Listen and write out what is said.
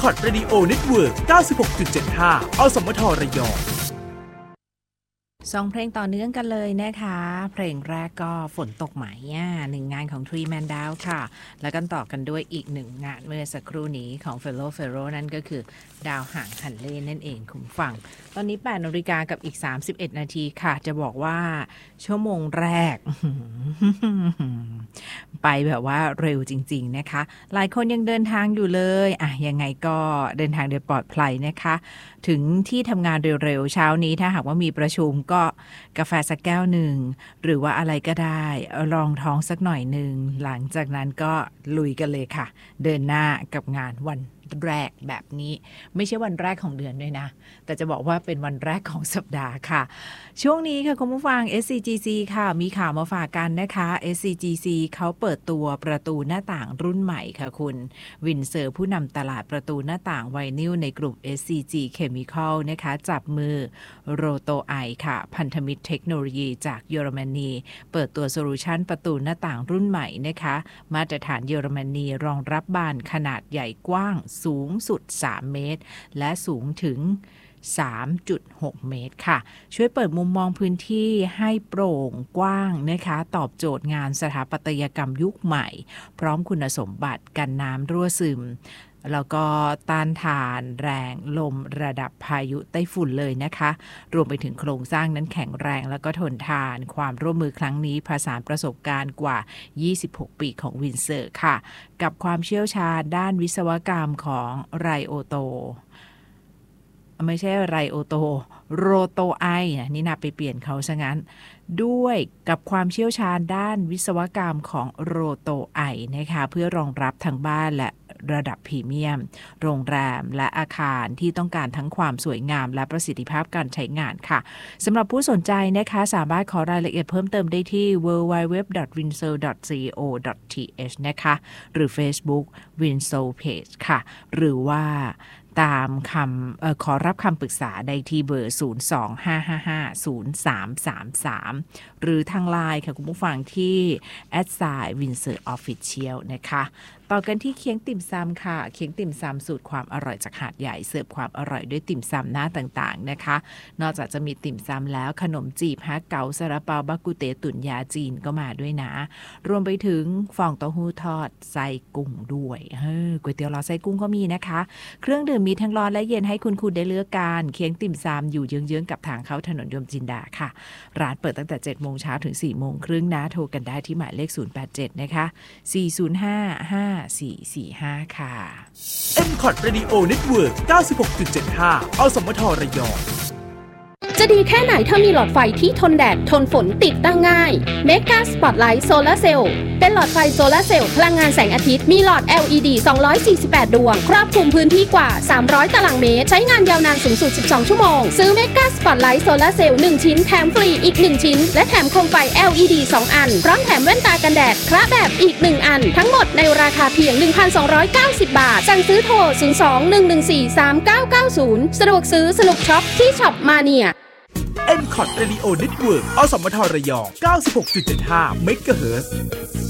MCOT Radio Network 96.75 อสมทระยอง 2เพลงต่อเนื่องกันเลยนะคะเพลงแรกก็ฝนตกไหมหนึ่งงานของ Three Man Down ค่ะแล้วกันต่อกันด้วยอีกหนึ่งงานเมื่อสักครู่นี้ของ Fellow นั่นก็คือดาวหางฮันเล่นั่นเองคุณฟังตอนนี้ 8:00 นกับอีก31นาทีค่ะจะบอกว่าชั่วโมงแรก ไปแบบว่าเร็วจริงๆนะคะหลายคนยังเดินทางอยู่เลยยังไงก็เดินทางโดยปลอดภัยนะคะถึงที่ทำงานเร็วๆเช้านี้ถ้าหากว่ามีประชุมก็กาแฟสักแก้วหนึ่งหรือว่าอะไรก็ได้รองท้องสักหน่อยหนึ่งหลังจากนั้นก็ลุยกันเลยค่ะเดินหน้ากับงานวันแรกแบบนี้ไม่ใช่วันแรกของเดือนด้วยนะแต่จะบอกว่าเป็นวันแรกของสัปดาห์ค่ะช่วงนี้ค่ะคุณผู้ฟัง SCGC ค่ะมีข่าวมาฝากกันนะคะ SCGC เขาเปิดตัวประตูหน้าต่างรุ่นใหม่ค่ะคุณวินเซอร์ผู้นำตลาดประตูหน้าต่างไวนิลในกลุ่ม SCG Chemical นะคะจับมือโรโตไอค่ะพันธมิตรเทคโนโลยีจากเยอรมนีเปิดตัวโซลูชันประตูหน้าต่างรุ่นใหม่นะคะมาตรฐานเยอรมนีรองรับบานขนาดใหญ่กว้างสูงสุด3เมตรและสูงถึง 3.6 เมตรค่ะช่วยเปิดมุมมองพื้นที่ให้โปร่งกว้างนะคะตอบโจทย์งานสถาปัตยกรรมยุคใหม่พร้อมคุณสมบัติกันน้ำรั่วซึมแล้วก็ต้านทานแรงลมระดับพายุไต้ฝุ่นเลยนะคะรวมไปถึงโครงสร้างนั้นแข็งแรงแล้วก็ทนทานความร่วมมือครั้งนี้ผสานประสบการณ์กว่า26ปีของวินเซอร์ค่ะกับความเชี่ยวชาญด้านวิศวกรรมของไรโอโตไม่ใช่ไรโอโตโรโตไอนี่นะไปเปลี่ยนเขาซะงั้นด้วยกับความเชี่ยวชาญด้านวิศวกรรมของโรโตไอนะคะเพื่อรองรับทั้งบ้านและระดับพรีเมียมโรงแรมและอาคารที่ต้องการทั้งความสวยงามและประสิทธิภาพการใช้งานค่ะสำหรับผู้สนใจนะคะสามารถขอรายละเอียดเพิ่มเติมได้ที่ www.windsor.co.th นะคะหรือ Facebook Windsor Page ค่ะหรือว่าตามขอรับคำปรึกษาได้ที่เบอร์ 025550333 หรือทางไลน์ค่ะคุณผู้ฟังที่ @windsor_official นะคะต่อกันที่เคียงติ่มซำค่ะเคียงติ่มซำสูตรความอร่อยจากหาดใหญ่เสิร์ฟความอร่อยด้วยติ่มซำหน้าต่างๆนะคะนอกจากจะมีติ่มซำแล้วขนมจีบฮะเก๋าซาลาเปาบักกุเตตุ๋นยาจีนก็มาด้วยนะรวมไปถึงฟองเต้าหู้ทอดไส้กุ้งด้วยก๋วยเตี๋ยวหลอดไส้กุ้งก็มีนะคะเครื่องดื่มมีทั้งร้อนและเย็นให้คุณได้เลือกกันเคียงติ่มซำอยู่เยื้องๆกับทางเข้าถนนยมจินดาค่ะร้านเปิดตั้งแต่ 7:00 นถึง 4:30 นนะโทรกันได้ที่หมายเลข087นะคะ4055445ค่ะ MCOT Radio Network 96.75 อสมทระยองจะดีแค่ไหนถ้ามีหลอดไฟที่ทนแดดทนฝนติดตั้งง่าย Mega Spotlight Solar Cell เป็นหลอดไฟโซลาร์เซลล์พลังงานแสงอาทิตย์มีหลอด LED 248 ดวงครอบคลุมพื้นที่กว่า300ตารางเมตรใช้งานยาวนานสูงสุด12ชั่วโมงซื้อ Mega Spotlight Solar Cell 1 ชิ้นแถมฟรีอีก1ชิ้นและแถมโคมไฟ LED 2 อันพร้อมแถมแว่นตากันแดดคละแบบอีก1อันทั้งหมดในราคาเพียง 1,290 บาทสั่งซื้อโทร 02-114-3990 สะดวกซื้อสนุกช็อปที่ช็อปมาเนีย MCOT Radio Network อสมทระยอง 96.75 เมกะเฮิรตซ์